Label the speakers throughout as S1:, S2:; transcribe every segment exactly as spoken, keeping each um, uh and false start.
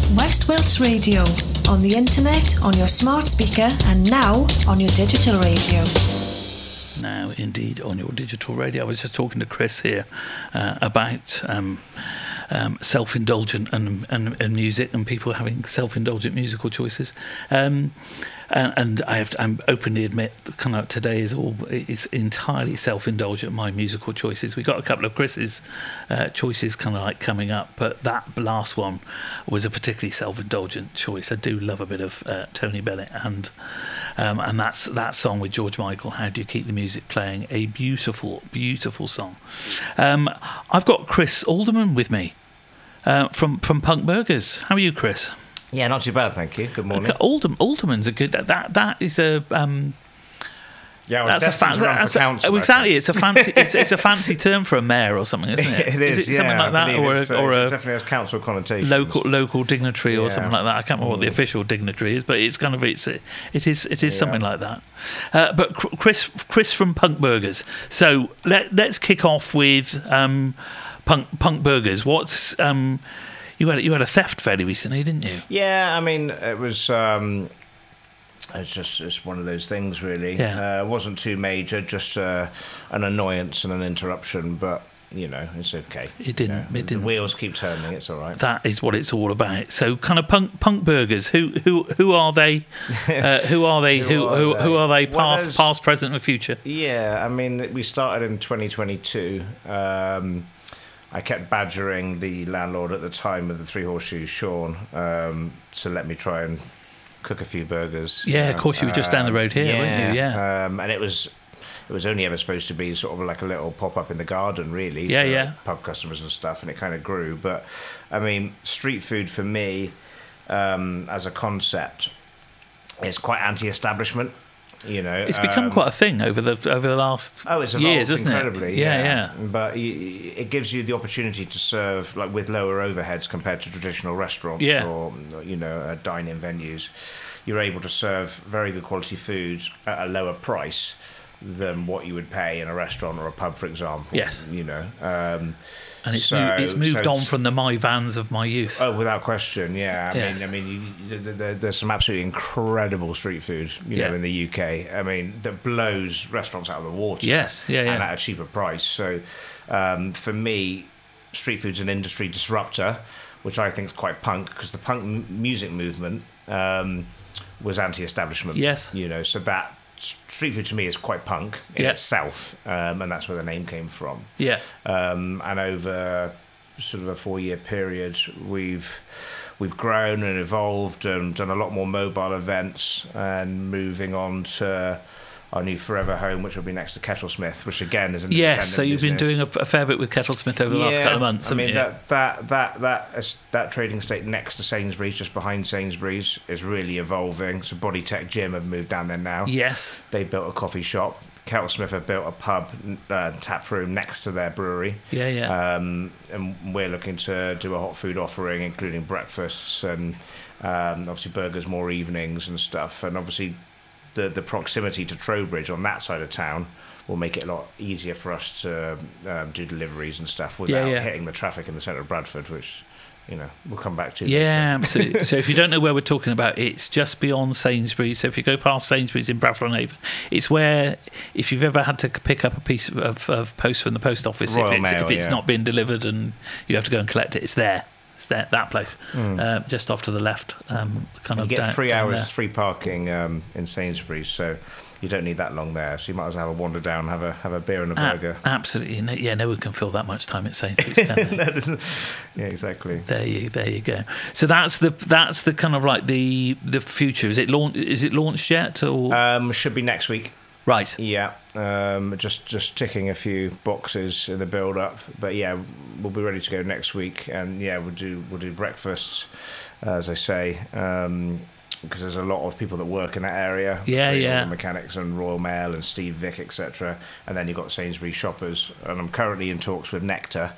S1: West Wilts Radio, on the internet, on your smart speaker, and now on your digital radio.
S2: Now, indeed, on your digital radio. I was just talking to Chris here uh, about um, um, self-indulgent and, and, and music and people having self-indulgent musical choices. Um, and, and I have to, I'm openly admit, kind of today is all is entirely self-indulgent. My musical choices. We got a couple of Chris's uh, choices kind of like coming up, but that last one was a particularly self-indulgent choice. I do love a bit of uh, Tony Bennett and. Um, and that's that song with George Michael, How Do You Keep the Music Playing? A beautiful, beautiful song. Um, I've got Chris Alderman with me uh, from, from Punk Burgers. How are you, Chris?
S3: Yeah, not too bad, thank you. Good morning.
S2: Okay, Alderman, Alderman's a good... That that is a... Um,
S3: Yeah, I was
S2: that's a
S3: destined
S2: fa-
S3: to run
S2: that's
S3: for
S2: a,
S3: council.
S2: oh, exactly. It's a fancy. It's, it's a fancy term for a mayor or something, isn't it?
S3: It is.
S2: Is it
S3: yeah,
S2: something like that, or
S3: it's,
S2: a,
S3: uh,
S2: or a
S3: definitely has council connotations.
S2: local local dignitary or
S3: Yeah.
S2: something like that? I can't remember what the official dignitary is, but it's kind of it's it is it is
S3: Yeah.
S2: something like that. Uh, but Chris Chris from Punk Burgers. So let let's kick off with um, Punk Punk Burgers. What's um, you had you had a theft fairly recently, didn't you?
S3: Yeah, I mean, it was. Um, It's just it's one of those things, really.
S2: Yeah.
S3: Uh, it wasn't too major, just uh, an annoyance and an interruption, but, you know, it's okay.
S2: It didn't.
S3: You know,
S2: It didn't.
S3: The wheels keep turning, it's all right.
S2: That is what it's all about. So, kind of punk punk burgers. Who who who are they? Uh, who are they?
S3: Who
S2: who
S3: are
S2: who,
S3: they?
S2: who are they?
S3: Well,
S2: Past
S3: there's-
S2: past, present, and future.
S3: Yeah, I mean, we started in twenty twenty-two. Um, I kept badgering the landlord at the time of the Three Horseshoes, Sean, um, to let me try and cook a few burgers.
S2: Yeah,
S3: you
S2: of
S3: know.
S2: course. You were just down the road here,
S3: Um,
S2: weren't you? Yeah.
S3: Um, and it was it was only ever supposed to be sort of like a little pop up in the garden, really.
S2: Yeah,
S3: for
S2: yeah.
S3: Pub customers and stuff, and it kind of grew. But I mean, street food for me, um, as a concept, is quite anti-establishment. You know,
S2: It's become
S3: um,
S2: quite a thing over the over the last
S3: Oh, it's evolved
S2: years, isn't
S3: incredibly,
S2: it? Yeah, yeah.
S3: But y- it gives you the opportunity to serve like with lower overheads compared to traditional restaurants
S2: Yeah.
S3: or you know uh, dine-in venues. You're able to serve very good quality food at a lower price than what you would pay in a restaurant or a pub, for example.
S2: Yes.
S3: You know. Um,
S2: And it's
S3: so,
S2: mo- it's moved
S3: so
S2: on
S3: it's-
S2: from the my vans of my youth.
S3: Oh, without question, yeah. I
S2: Yes.
S3: mean, I mean, you, you, there, there's some absolutely incredible street food, you
S2: Yeah.
S3: know, in the U K. I mean, that blows restaurants out of the water.
S2: Yes, yeah, yeah.
S3: And at a cheaper price. So, um, for me, street food's an industry disruptor, which I think is quite punk, because the punk m- music movement um, was anti-establishment.
S2: Yes.
S3: You know, so that street food to me is quite punk in
S2: Yeah.
S3: itself, um, and that's where the name came from.
S2: Yeah.
S3: Um, and over sort of a four-year period, we've we've grown and evolved and done a lot more mobile events, and moving on to our new forever home, which will be next to Kettlesmith, which again is an
S2: Yes.
S3: independent
S2: So you've been
S3: business.
S2: doing a, a fair bit with Kettlesmith over the last
S3: Yeah,
S2: couple of months,
S3: I
S2: haven't
S3: mean,
S2: you?
S3: that that that that is- that trading estate next to Sainsbury's, just behind Sainsbury's, is really evolving. So Bodytech Gym have moved down there now.
S2: Yes.
S3: They built a coffee shop. Kettlesmith have built a pub, uh, tap room next to their brewery.
S2: Yeah, yeah.
S3: Um, and we're looking to do a hot food offering, including breakfasts and um, obviously burgers more evenings and stuff. And obviously the the proximity to Trowbridge on that side of town will make it a lot easier for us to um, do deliveries and stuff without
S2: yeah.
S3: hitting the traffic in the centre of Bradford, which, you know, we'll come back to.
S2: Yeah,
S3: later.
S2: absolutely. So if you don't know where we're talking about, it's just beyond Sainsbury's. So if you go past Sainsbury's in Bradford-on-Avon, it's where, if you've ever had to pick up a piece of, of, of post from the post office,
S3: Royal
S2: if it's,
S3: Mail,
S2: if it's
S3: yeah.
S2: not been delivered and you have to go and collect it, it's there. It's there, that place,
S3: Mm.
S2: uh, just off to the left. Um, kind
S3: You
S2: of
S3: get
S2: down,
S3: three
S2: down
S3: hours
S2: there.
S3: free parking um, in Sainsbury's, so you don't need that long there. So you might as well have a wander down, have a have a beer and a
S2: A-
S3: burger.
S2: absolutely, No- yeah. No one can fill that much time at Sainsbury's. Can they?
S3: That isn't- yeah, exactly.
S2: There you, there you go. So that's the that's the kind of like the the future. Is it launch? Is it launched yet? Or
S3: Um, should be next week.
S2: right?
S3: Yeah, um, just just ticking a few boxes in the build up, but yeah, we'll be ready to go next week, and yeah, we'll do we'll do breakfasts, as I say, um, because there's a lot of people that work in that area.
S2: Yeah,
S3: between all
S2: yeah.
S3: the mechanics and Royal Mail and Steve Vick, et cetera. And then you've got Sainsbury's shoppers, and I'm currently in talks with Nectar.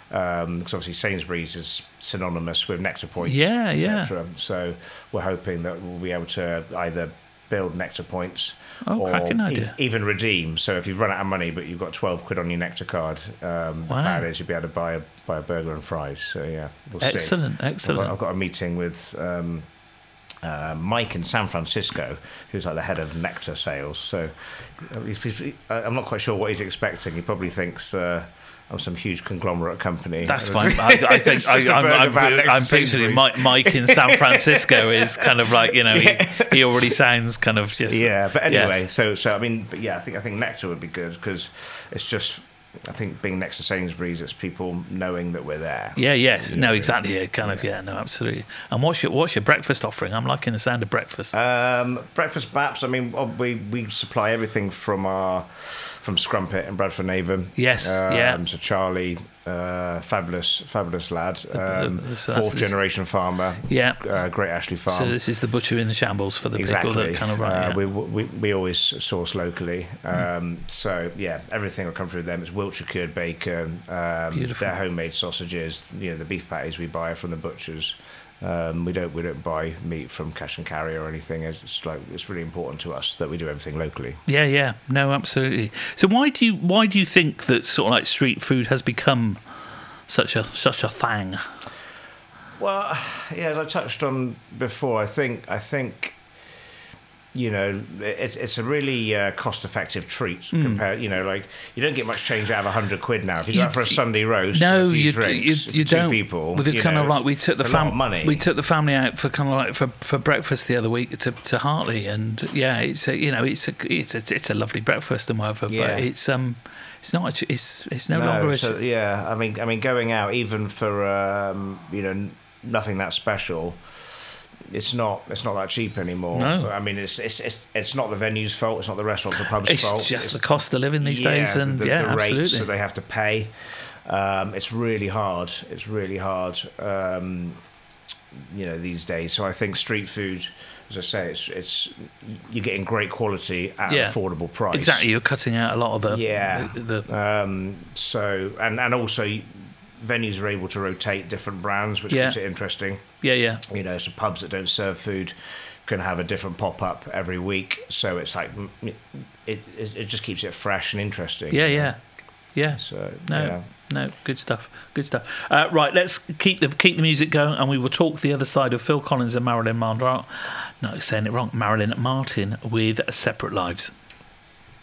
S3: Um, because obviously Sainsbury's is synonymous with Nectar Points,
S2: Yeah,
S3: et
S2: yeah.
S3: cetera. So we're hoping that we'll be able to either build Nectar Points
S2: Oh,
S3: or
S2: cracking
S3: e-
S2: idea.
S3: even redeem. So if you've run out of money but you've got twelve quid on your Nectar card, um, the
S2: Wow.
S3: plan is you'll be able to buy a, buy a burger and fries. So yeah, we'll
S2: excellent,
S3: see.
S2: excellent.
S3: I've got, I've got a meeting with um, uh, Mike in San Francisco, who's like the head of Nectar sales. So uh, he's, he's, I'm not quite sure what he's expecting. He probably thinks. Uh, I'm some huge conglomerate company.
S2: That's fine. I, I think I, I'm, I'm, I'm, I'm picturing Mike, Mike in San Francisco is kind of like, you know, yeah. he, he already sounds kind of just.
S3: Yeah, but anyway,
S2: yes.
S3: so so I mean, but yeah, I think I think Nectar would be good because it's just. I think being next to Sainsbury's, it's people knowing that we're there.
S2: Yeah, yes, no, exactly. Yeah, kind of, yeah, no, absolutely. And what's your what's your breakfast offering? I'm liking the sound of breakfast.
S3: Um, breakfast baps. I mean, we we supply everything from our from Scrumpet in Bradford and Avon.
S2: Yes,
S3: um,
S2: yeah.
S3: So Charlie, uh, fabulous, fabulous lad, um,
S2: so
S3: fourth generation farmer.
S2: Yeah,
S3: uh, Great Ashley Farm.
S2: So this is the butcher in the shambles for the
S3: exactly.
S2: people that kind of run.
S3: Uh,
S2: yeah.
S3: we, we we always source locally. Um, mm. So yeah, everything will come through them. It's Wiltshire cured bacon. Um,
S2: Beautiful.
S3: Their homemade sausages. You know, the beef patties we buy from the butchers. Um, we don't we don't buy meat from cash and carry or anything. It's like it's really important to us that we do everything locally.
S2: Yeah, yeah, no, absolutely. So why do you why do you think that sort of like street food has become such a such a thing?
S3: Well, yeah, as I touched on before, I think I think. You know, it's it's a really uh, cost-effective treat. Mm. Compared, you know, like you don't get much change out of a hundred quid now. If you go out for a Sunday roast,
S2: no,
S3: a few
S2: you
S3: drinks,
S2: you, you
S3: two
S2: don't.
S3: People,
S2: with it kind know, of like we took the family, we took the family out for kind of like for, for breakfast the other week to, to Hartley, and yeah, it's a, you know it's a it's a, it's a lovely breakfast and whatever, yeah. But it's um it's not a, it's it's no, no longer a
S3: so, yeah. I mean I mean going out even for um, you know nothing that special. It's not. It's not that cheap anymore.
S2: No.
S3: I mean, it's it's it's it's not the venue's fault. It's not the restaurants or pubs'
S2: it's
S3: fault.
S2: Just it's just the cost of living these
S3: yeah,
S2: days, and
S3: the,
S2: yeah,
S3: the
S2: absolutely.
S3: rates that they have to pay. Um, it's really hard. It's really hard. Um, you know, these days. So I think street food, as I say, it's it's you're getting great quality at
S2: yeah.
S3: an affordable price.
S2: Exactly. You're cutting out a lot of the
S3: yeah.
S2: The, the
S3: um, so and and also. Venues are able to rotate different brands, which
S2: yeah.
S3: keeps it interesting.
S2: Yeah, yeah.
S3: You know, so pubs that don't serve food can have a different pop-up every week. So it's like, it it, it just keeps it fresh and interesting.
S2: Yeah, yeah. Yeah.
S3: So,
S2: no,
S3: yeah.
S2: no, good stuff. Good stuff. Uh, right, let's keep the keep the music going, and we will talk the other side of Phil Collins and Marilyn Monroe. No, saying it wrong. Marilyn Martin with Separate Lives.